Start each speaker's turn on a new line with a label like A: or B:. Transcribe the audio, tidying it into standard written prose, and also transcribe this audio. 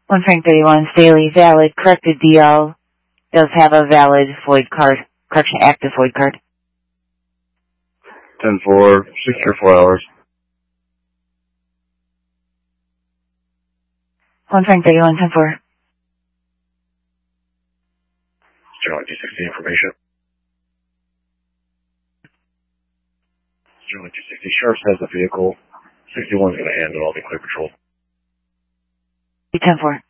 A: 1 Frank 31, Staley, valid, corrected DL, does have a valid void card, correction, active void card.
B: 10-4, secure 4 hours.
A: 1 Frank 31, 10-4.
B: 260 information. 260, Sharps has the vehicle. 61 is going to handle all the clear patrol.
A: 10-4.